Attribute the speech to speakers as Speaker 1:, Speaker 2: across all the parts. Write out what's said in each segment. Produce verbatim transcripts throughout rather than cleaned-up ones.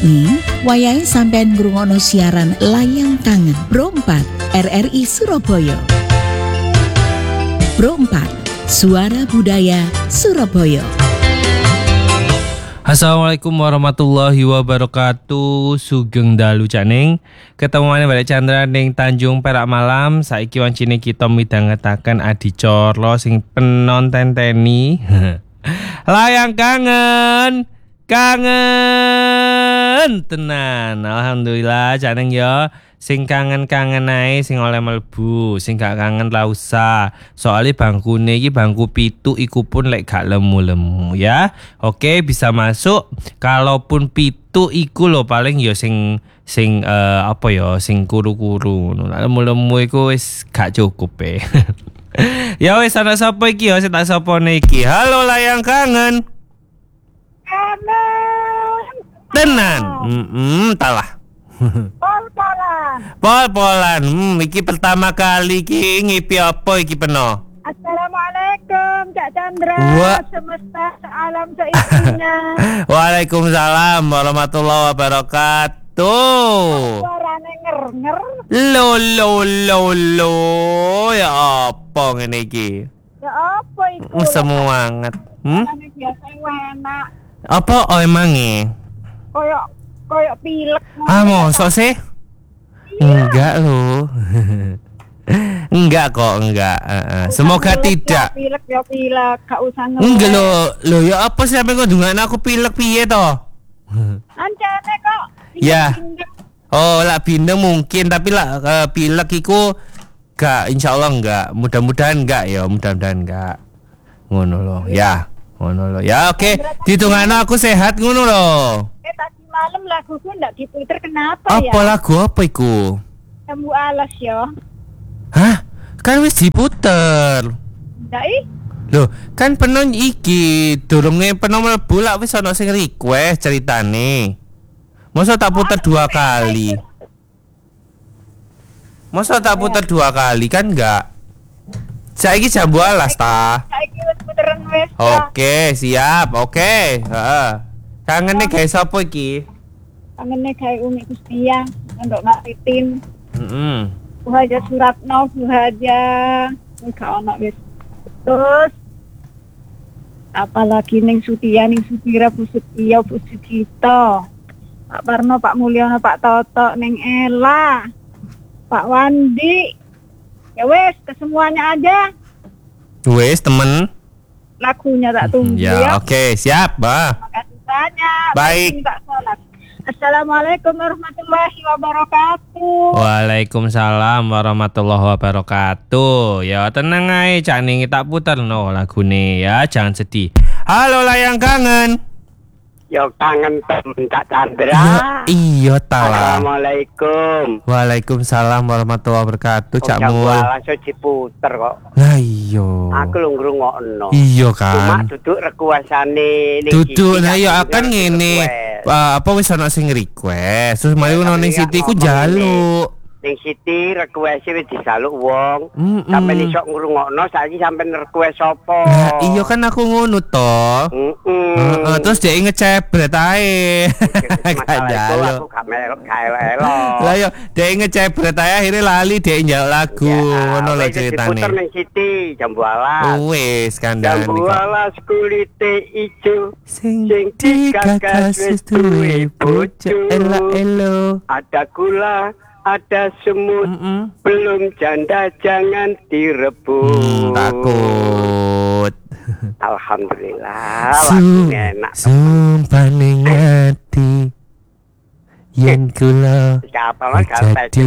Speaker 1: Sakni wayahe sampean ngrungokno siaran Layang Kangen Pro empat R R I Surabaya. Pro empat Suara Budaya Surabaya.
Speaker 2: Assalamualaikum warahmatullahi wabarakatuh. Sugeng dalu caning. Ketemu maneh balik Chandra ning Tanjung Perak Malam. Saiki wancine kita midhangetaken adicara sing penon tenteni. Layang kangen. Kangen tenan. Alhamdulillah caning ya. Sing kangen-kangen ae sing oleh mlebu, sing gak kangen la usah. Soale bangkune iki bangku pitu iku pun lek gak lemu-lemu ya. Oke, bisa masuk. Kalaupun pitu iku lho paling ya sing sing uh, apa ya, sing kuru-kuru ngono. Lemu-lemu iku wis gak cukup e. Ya wis ana sapa iki ya, sing tak sapone iki. Halo Layang Kangen.
Speaker 3: Kangen.
Speaker 2: Tenan. Heeh, talah.
Speaker 3: Pol-polan.
Speaker 2: Pol-polan. Hmm, iki pertama kali iki ngipi apa iki peno?
Speaker 3: Assalamualaikum Cak Chandra.
Speaker 2: Wa-
Speaker 3: Semesta alam seisinya.
Speaker 2: Waalaikumsalam warahmatullahi wabarakatuh.
Speaker 3: Suarane nger-nger.
Speaker 2: Lo lo lo lo ya apa ngene iki?
Speaker 3: Ya apa itu?
Speaker 2: Semangat. Hmm?
Speaker 3: Suarane biasa enak.
Speaker 2: Apa oh emange?
Speaker 3: Koyok koyok pilek.
Speaker 2: Ah mosok sih? Enggak lo. Enggak kok, enggak. Uh, uh. Semoga
Speaker 3: Pilek,
Speaker 2: tidak.
Speaker 3: Ya, pilek ya pilek, gak usah ngeles.
Speaker 2: Enggak lo, lo ya apa sih sampe kok ndungakno aku pilek piye to?
Speaker 3: Ancane kok.
Speaker 2: Ya.
Speaker 3: Pindek.
Speaker 2: Oh, lah bindeng mungkin tapi lah uh, pilek iku gak insyaallah enggak. Mudah-mudahan enggak ya, mudah-mudahan enggak. Ngono lo. Ya, ngono lo. Ya oke, ditungano aku sehat ngono lo.
Speaker 3: Eh tadi malam laguku ndak di Twitter kenapa
Speaker 2: Apa
Speaker 3: ya?
Speaker 2: lagu apa iku?
Speaker 3: Temu alas ya.
Speaker 2: Hah? Kan wis diputer.
Speaker 3: Ndak ih.
Speaker 2: Loh, kan penon iki durunge penon mlebu lak wis ana sing request ceritane. Masa tak puter dua kali? Masa tak puter dua kali kan enggak? Saiki jambu alas ta.
Speaker 3: Saiki wis puteran wis.
Speaker 2: Oke, siap. Oke. Heeh. Kangene gawe sapa iki?
Speaker 3: Kangene gawe Umi Kustia, ndok Maritin.
Speaker 2: Heeh.
Speaker 3: Buhaja Suratno, Buhaja enggak ono wis. Terus apalagi ning Sutia, ning Sutira, Bu Sutia, Bu Sugito. Pak Parno, Pak Mulyono, Pak Toto, ning Ela. Pak Wandi. Ya wes, ke semuanya aja.
Speaker 2: Wes temen.
Speaker 3: Lagunya tak tunggu
Speaker 2: Ya,
Speaker 3: ya.
Speaker 2: oke, siap, Bah.
Speaker 3: Terima kasih banyak.
Speaker 2: Baik.
Speaker 3: Minta sholat. Assalamualaikum warahmatullahi wabarakatuh.
Speaker 2: Waalaikumsalam warahmatullahi wabarakatuh. Ya tenang ae Cak Ning tak puter no lagune ya, jangan sedih. Halo Layang Kangen.
Speaker 4: Yo kangen temen Cak Chandra.
Speaker 2: Ya, iya ta lah.
Speaker 4: Assalamualaikum.
Speaker 2: Waalaikumsalam warahmatullahi wabarakatuh Cak Mul.
Speaker 4: Langsung diputer kok.
Speaker 2: Lah iya.
Speaker 4: Aku lu ngrungokno.
Speaker 2: Iya
Speaker 4: Cuma
Speaker 2: kan.
Speaker 4: duduk rekuasane ning
Speaker 2: Duduk
Speaker 4: Siti,
Speaker 2: nah ya
Speaker 4: tak
Speaker 2: akan
Speaker 4: tinggal
Speaker 2: ngene.
Speaker 4: request.
Speaker 2: Uh, apa wis ana sing request. Terus mari
Speaker 4: Ya,
Speaker 2: ono
Speaker 4: tapi
Speaker 2: ning
Speaker 4: ya
Speaker 2: Siti ku
Speaker 4: ngomong
Speaker 2: njaluk.
Speaker 4: Ning Siti request wis disaluk wong.
Speaker 2: Mm-mm.
Speaker 4: Sampe iso ngrungokno saiki sampe request sapa?
Speaker 2: Nah, iya kan aku ngono to.
Speaker 4: Heeh.
Speaker 2: Heeh, terus dia ngecebret ae. Gak
Speaker 4: Masalah
Speaker 2: njaluk.
Speaker 4: aku gak melok gak elo.
Speaker 2: Lah yo, dia ngecebret ae akhirnya lali dia njaluk lagu. Ngono lho ceritane.
Speaker 4: Diputer ning Siti jambu alas.
Speaker 2: Wis kandhane
Speaker 4: Jambu
Speaker 2: kok.
Speaker 4: alas kulite ijo
Speaker 2: Sing
Speaker 4: sing
Speaker 2: digagas wis duwe bojo elo-elo.
Speaker 4: ada gula, ada semut,
Speaker 2: Mm-mm.
Speaker 4: belum janda jangan direbut.
Speaker 2: Hmm, takut.
Speaker 4: Alhamdulillah,
Speaker 2: Sum,
Speaker 4: lagunya enak.
Speaker 2: sumpah ning ati yen kula
Speaker 4: Siapa mas kalau
Speaker 2: jadi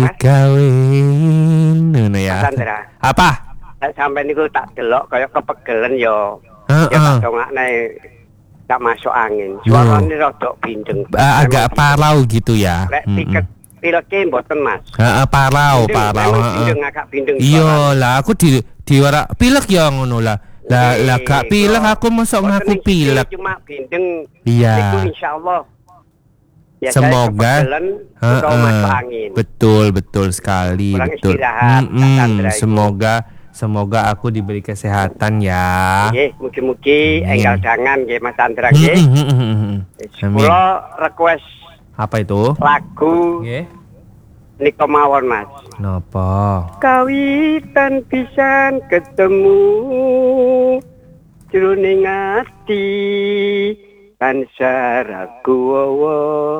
Speaker 2: kawin ngono ya.
Speaker 4: Sandra,
Speaker 2: Apa?
Speaker 4: sampai niku tak delok kayak kepegelen yo.
Speaker 2: Heeh.
Speaker 4: Ya tak dongakne tak masuk angin. Suarane rada bindeng.
Speaker 2: Ah, agak parau gitu ya.
Speaker 4: Lek
Speaker 2: Mm-mm.
Speaker 4: tiket pileke mboten Mas.
Speaker 2: Heeh, parau,
Speaker 4: Bindeng,
Speaker 2: parau,
Speaker 4: memang
Speaker 2: heeh.
Speaker 4: bindeng agak bindeng.
Speaker 2: Iya lah, aku di diwara pilek ya ngono lah. Lah lah gak pilek aku masuk ngaku pilek.
Speaker 4: Cuma bindeng.
Speaker 2: Iya.
Speaker 4: Iku insyaallah. Ya,
Speaker 2: Semoga
Speaker 4: heeh. Masuk angin.
Speaker 2: Betul, betul sekali,
Speaker 4: Kurang
Speaker 2: betul.
Speaker 4: istirahat,
Speaker 2: Mm-mm,
Speaker 4: Kak Sandra itu.
Speaker 2: semoga semoga aku diberi kesehatan ya.
Speaker 4: Nggih, mugi-mugi
Speaker 2: Amin.
Speaker 4: enggal dangan nggih Mas Chandra nggih.
Speaker 2: Mm-mm, mm-mm, mm-mm. Amin.
Speaker 4: Kula request
Speaker 2: Apa itu?
Speaker 4: Lagu
Speaker 2: Nggih.
Speaker 4: nika mawon Mas.
Speaker 2: Napa?
Speaker 4: Kawitan pisan ketemu jroning ati tansah ragu wawa.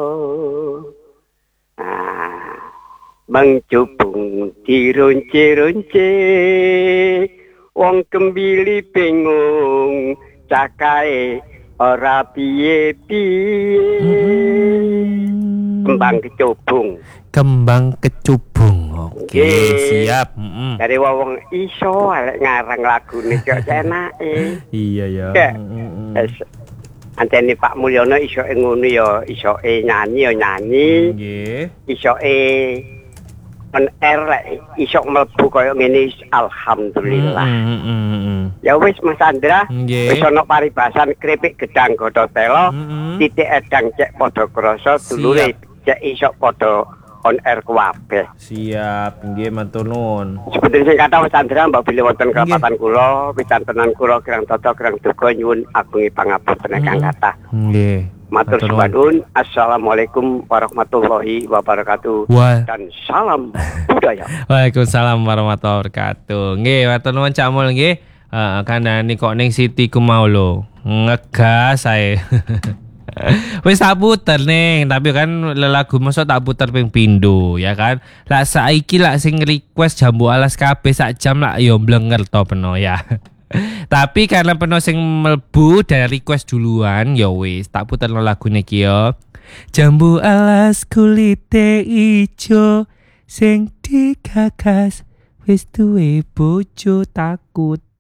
Speaker 4: Ah, mangcubung dironce-ronce wong kembili bingung cakae ora piye-piye. Kembang kecubung.
Speaker 2: Kembang kecubung. Oke,
Speaker 4: Nggih.
Speaker 2: siap. Mm-mm.
Speaker 4: Dari wong iso lek ngarang lagune kok enake.
Speaker 2: Iya ya.
Speaker 4: Ya.
Speaker 2: Mm-mm.
Speaker 4: Wes antene Pak Mulyono iso ngono ya, iso nyanyi ya nyanyi,
Speaker 2: Nggih.
Speaker 4: iso on air lek iso mlebu koyo ngene alhamdulillah.
Speaker 2: Mm-mm.
Speaker 4: Ya wis Mas Andra,
Speaker 2: Nggih.
Speaker 4: wis ana paribasan kripik gedang godho telo,
Speaker 2: Mm-mm.
Speaker 4: titik edang cek padha krasa, dulure cek iso padha on air kabeh.
Speaker 2: Siap, nggih matur nuwun.
Speaker 4: Sebenarnya sing kata Mas Andra mbak bilih wonten
Speaker 2: Nggih.
Speaker 4: kerapatan kula, picantenan kula kirang tata kirang duka nyuwun agungi pangapunten ingkang
Speaker 2: Mm-mm.
Speaker 4: kathah.
Speaker 2: Nggih.
Speaker 4: Matur suwun. Assalamualaikum warahmatullahi wabarakatuh.
Speaker 2: Wah.
Speaker 4: Dan salam budaya.
Speaker 2: Waalaikumsalam warahmatullahi wabarakatuh. Nggih, matur nuwun Cak Mul nggih. Heeh, kandhane kok ning Siti ku mau lho. Ngegas ae. Wis tak puter ning, tapi kan lagu mosok tak puter ping pindho ya kan. Lah saiki lak sing request jambu alas kabeh sak jam lak yo blenger to peno ya. Tapi karena peno sing mlebu dan request duluan ya wis tak puter lagu niki yo. Jambu alas kulite ijo sing digagas wis duwe bojo takut